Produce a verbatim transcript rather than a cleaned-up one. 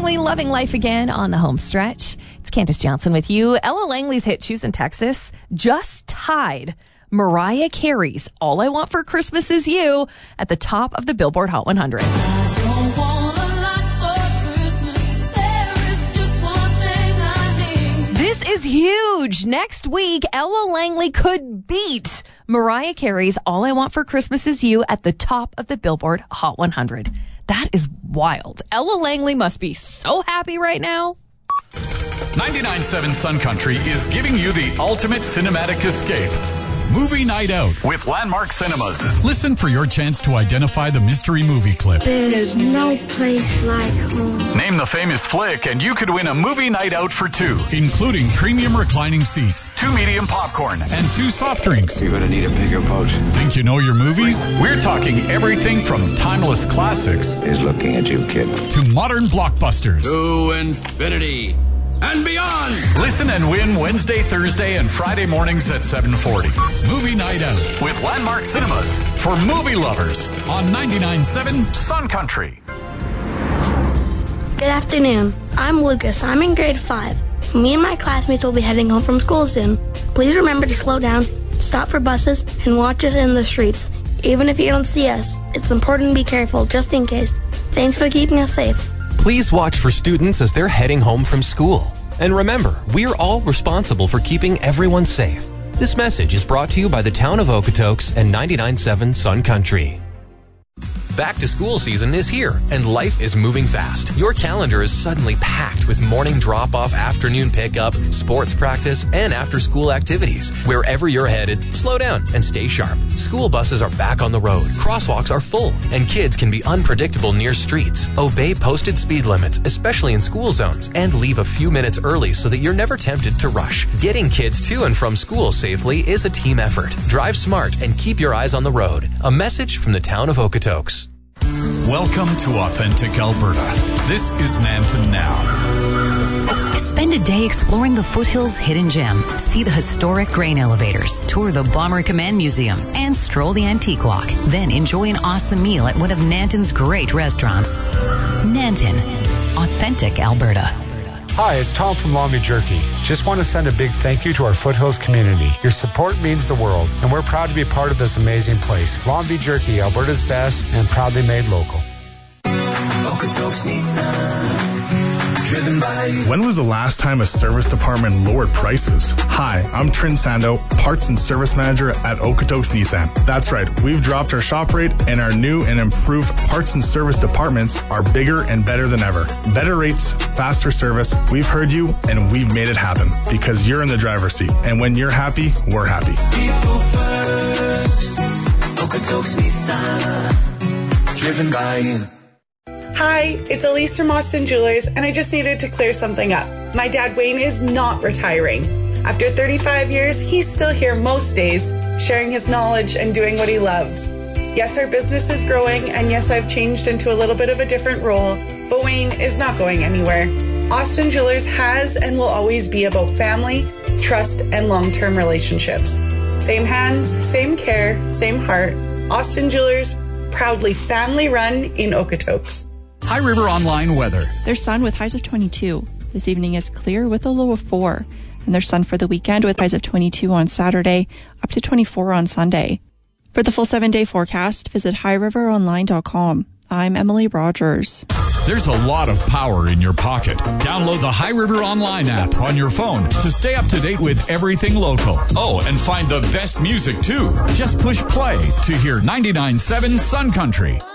Langley, Loving Life Again on the home stretch. It's Candace Johnson with you. Ella Langley's hit Choose in Texas just tied Mariah Carey's All I Want for Christmas Is You at the top of the Billboard Hot one hundred. This is huge. Next week, Ella Langley could beat Mariah Carey's All I Want for Christmas Is You at the top of the Billboard Hot one hundred. That is wild. Ella Langley must be so happy right now. ninety-nine point seven Sun Country is giving you the ultimate cinematic escape. Movie Night Out with Landmark Cinemas. Listen for your chance to identify the mystery movie clip. There's no place like home. Name the famous flick and you could win a movie night out for two, including premium reclining seats, two medium popcorn, and two soft drinks. You're gonna need a bigger boat. Think you know your movies? We're talking everything from timeless classics He's looking at you, kid. to modern blockbusters. To infinity and beyond. Listen and win Wednesday, Thursday, and Friday mornings at seven forty. Movie Night Out with Landmark Cinemas for movie lovers on ninety-nine point seven Sun Country. Good afternoon. I'm Lucas. I'm in grade five. Me and my classmates will be heading home from school soon. Please remember to slow down, stop for buses, and watch us in the streets. Even if you don't see us, it's important to be careful just in case. Thanks for keeping us safe. Please watch for students as they're heading home from school. And remember, we're all responsible for keeping everyone safe. This message is brought to you by the town of Okotoks and ninety-nine point seven Sun Country. Back to school season is here, and life is moving fast. Your calendar is suddenly packed with morning drop-off, afternoon pickup, sports practice, and after-school activities. Wherever you're headed, slow down and stay sharp. School buses are back on the road, crosswalks are full, and kids can be unpredictable near streets. Obey posted speed limits, especially in school zones, and leave a few minutes early so that you're never tempted to rush. Getting kids to and from school safely is a team effort. Drive smart and keep your eyes on the road. A message from the town of Okotoks. Welcome to authentic Alberta. This is Nanton Now. Spend a day exploring the foothills' hidden gem. See the historic grain elevators, tour the Bomber Command Museum, and stroll the Antique Walk. Then enjoy an awesome meal at one of Nanton's great restaurants. Nanton, authentic Alberta. Hi, it's Tom from Longview Jerky. Just want to send a big thank you to our Foothills community. Your support means the world, and we're proud to be part of this amazing place. Longview Jerky, Alberta's best, and proudly made local. Okotoks Nissan, driven by you. When was the last time a service department lowered prices? Hi, I'm Trin Sando, Parts and Service Manager at Okotoks Nissan. That's right, we've dropped our shop rate, and our new and improved parts and service departments are bigger and better than ever. Better rates, faster service. We've heard you, and we've made it happen because you're in the driver's seat. And when you're happy, we're happy. People first, Okotoks Nissan, driven by you. Hi, it's Elise from Austin Jewelers, and I just needed to clear something up. My dad Wayne is not retiring. After thirty-five years, he's still here most days, sharing his knowledge and doing what he loves. Yes, our business is growing, and yes, I've changed into a little bit of a different role, but Wayne is not going anywhere. Austin Jewelers has and will always be about family, trust, and long-term relationships. Same hands, same care, same heart. Austin Jewelers, proudly family-run in Okotoks. High River Online weather. There's sun with highs of twenty-two. This evening is clear with a low of four. And there's sun for the weekend with highs of twenty-two on Saturday, up to twenty-four on Sunday. For the full seven-day forecast, visit high river online dot com. I'm Emily Rogers. There's a lot of power in your pocket. Download the High River Online app on your phone to stay up to date with everything local. Oh, and find the best music too. Just push play to hear ninety-nine point seven Sun Country.